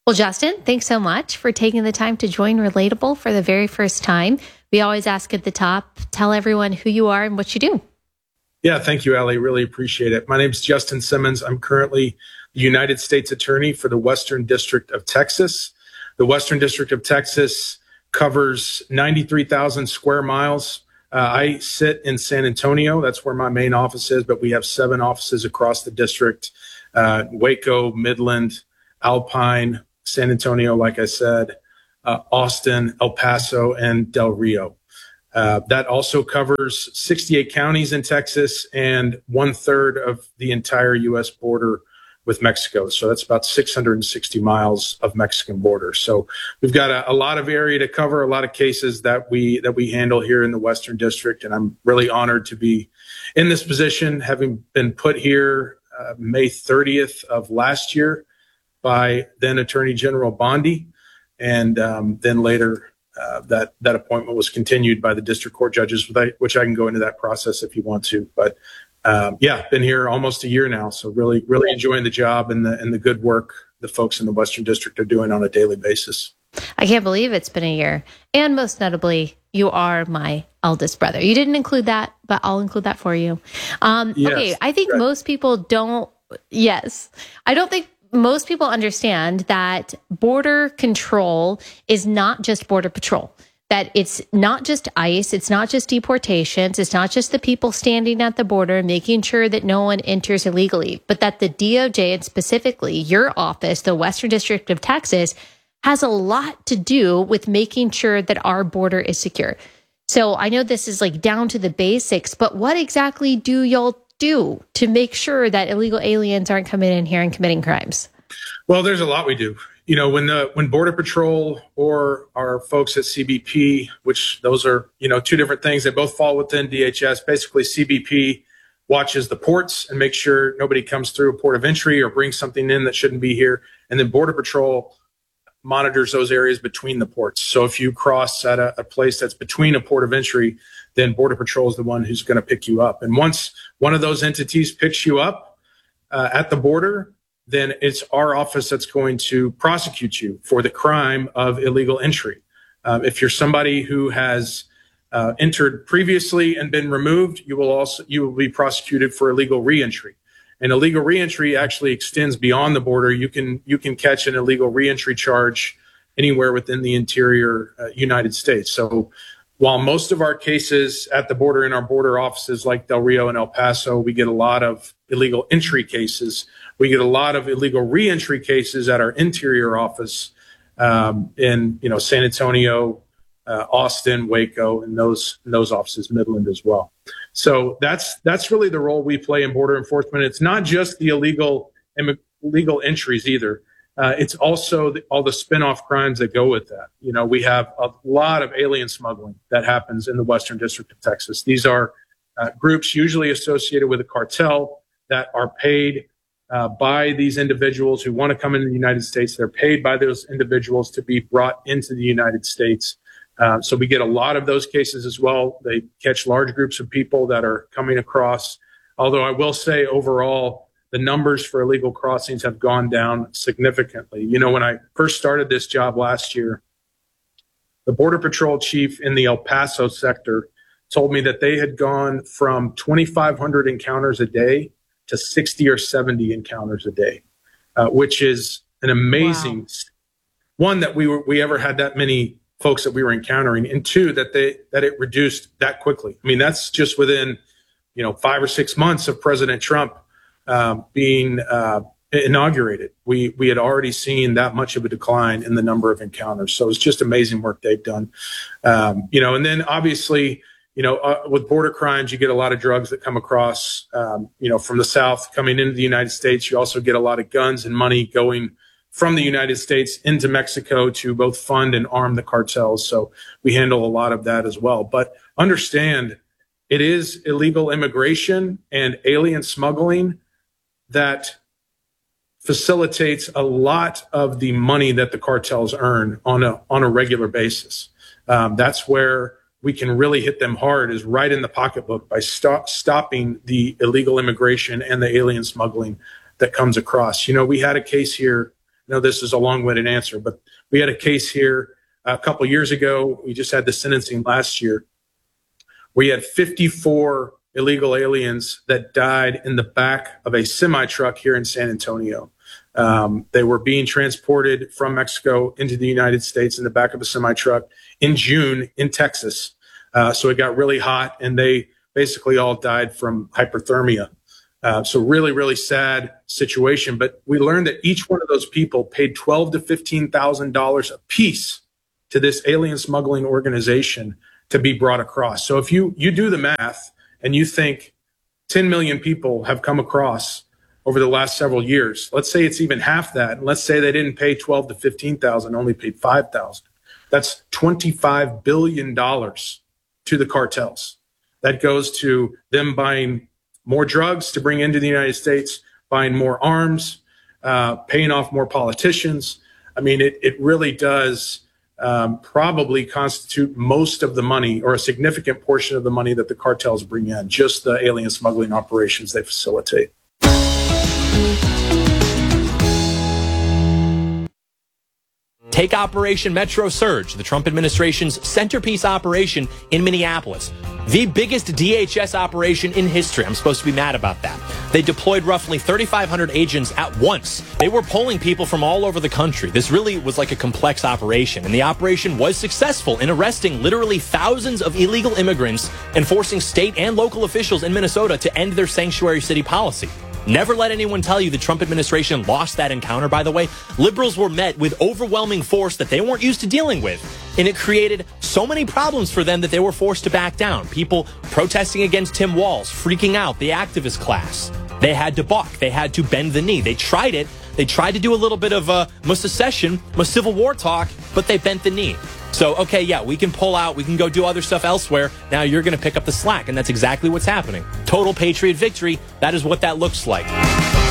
Well, Justin, thanks so much for taking the time to join Relatable for the very first time. We always ask at the top, tell everyone who you are and what you do. Yeah, thank you, Allie. Really appreciate it. My name is Justin Simmons. I'm currently the United States Attorney for the Western District of Texas. The Western District of Texas covers 93,000 square miles. I sit in San Antonio. That's where my main office is, but we have 7 offices across the district: Waco, Midland, Alpine, San Antonio, like I said, Austin, El Paso, and Del Rio. That also covers 68 counties in Texas and 1/3 of the entire U.S. border with Mexico. So that's about 660 miles of Mexican border. So we've got a lot of area to cover, a lot of cases that we handle here in the Western District. And I'm really honored to be in this position, having been put here May 30th of last year by then Attorney General Bondi. And then later, that appointment was continued by the district court judges, which I can go into that process if you want to. But been here almost a year now, so really enjoying the job and the good work the folks in the Western District are doing on a daily basis. I can't believe it's been a year. And most notably, you are my eldest brother. You didn't include that, but I'll include that for you. Yes, okay, I think most people don't. Yes, I don't think most people understand that border control is not just border patrol, that it's not just ICE, it's not just deportations, it's not just the people standing at the border making sure that no one enters illegally, but that the DOJ, and specifically your office, the Western District of Texas, has a lot to do with making sure that our border is secure. So I know this is like down to the basics, but what exactly do y'all do to make sure that illegal aliens aren't coming in here and committing crimes? Well, there's a lot we do. You know, when Border Patrol or our folks at CBP, which those are, two different things, they both fall within DHS. Basically, CBP watches the ports and makes sure nobody comes through a port of entry or brings something in that shouldn't be here. And then Border Patrol monitors those areas between the ports. So if you cross at a place that's between a port of entry, then Border Patrol is the one who's going to pick you up. And once one of those entities picks you up at the border, then it's our office that's going to prosecute you for the crime of illegal entry. If you're somebody who has entered previously and been removed, you will be prosecuted for illegal reentry. And illegal reentry actually extends beyond the border. You can catch an illegal reentry charge anywhere within the interior United States. So while most of our cases at the border in our border offices like Del Rio and El Paso, we get a lot of illegal entry cases. We get a lot of illegal reentry cases at our interior office in San Antonio, Austin, Waco, and those offices, Midland as well. So that's really the role we play in border enforcement. It's not just the illegal entries either. It's also all the spin-off crimes that go with that. We have a lot of alien smuggling that happens in the Western District of Texas. These are groups usually associated with a cartel that are paid by these individuals who want to come into the United States. They're paid by those individuals to be brought into the United States. So we get a lot of those cases as well. They catch large groups of people that are coming across. Although I will say overall, the numbers for illegal crossings have gone down significantly. When I first started this job last year, the Border Patrol chief in the El Paso sector told me that they had gone from 2,500 encounters a day to 60 or 70 encounters a day, which is an amazing one, that we ever had that many folks that we were encountering, and two, that it reduced that quickly. I mean, that's just within 5 or 6 months of President Trump being inaugurated. We had already seen that much of a decline in the number of encounters. So it's just amazing work they've done. And then obviously, with border crimes, you get a lot of drugs that come across, from the South coming into the United States. You also get a lot of guns and money going from the United States into Mexico to both fund and arm the cartels. So we handle a lot of that as well. But understand, it is illegal immigration and alien smuggling that facilitates a lot of the money that the cartels earn on a regular basis. That's where we can really hit them hard, is right in the pocketbook by stopping the illegal immigration and the alien smuggling that comes across. We had a case here know this is a long-winded answer, but we had a case here a couple years ago. We just had the sentencing last year. We had 54 illegal aliens that died in the back of a semi-truck here in San Antonio. They were being transported from Mexico into the United States in the back of a semi-truck in June in Texas. So it got really hot, and they basically all died from hypothermia. So really, really sad situation. But we learned that each one of those people paid $12,000 to $15,000 a piece to this alien smuggling organization to be brought across. So if you do the math and you think 10 million people have come across over the last several years, let's say it's even half that, and let's say they didn't pay $12,000 to $15,000, only paid $5,000. That's $25 billion to the cartels. That goes to them buying more drugs to bring into the United States, buying more arms, paying off more politicians. I mean, it really does probably constitute most of the money, or a significant portion of the money that the cartels bring in, just the alien smuggling operations they facilitate. Take Operation Metro Surge, the Trump administration's centerpiece operation in Minneapolis. The biggest DHS operation in history. I'm supposed to be mad about that. They deployed roughly 3,500 agents at once. They were pulling people from all over the country. This really was like a complex operation, and the operation was successful in arresting literally thousands of illegal immigrants and forcing state and local officials in Minnesota to end their sanctuary city policy. Never let anyone tell you the Trump administration lost that encounter, by the way. Liberals were met with overwhelming force that they weren't used to dealing with. And it created so many problems for them that they were forced to back down. People protesting against Tim Walz, freaking out, the activist class. They had to buck. They had to bend the knee. They tried it. They tried to do a little bit of secession, Civil War talk, but they bent the knee. So, okay, yeah, we can pull out, we can go do other stuff elsewhere. Now you're going to pick up the slack, and that's exactly what's happening. Total Patriot victory. That is what that looks like.